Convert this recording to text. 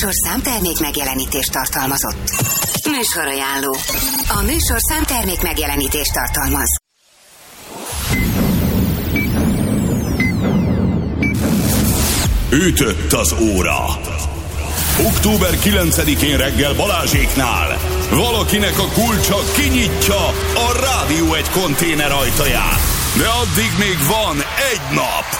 műsor számtermék megjelenítést tartalmazott. Műsorajánló. A műsor számtermék megjelenítést tartalmaz. Ütött az óra. Október 9-én reggel Balázséknál valakinek a kulcsa kinyitja a Rádió 1 konténer ajtaját. De addig még van egy nap.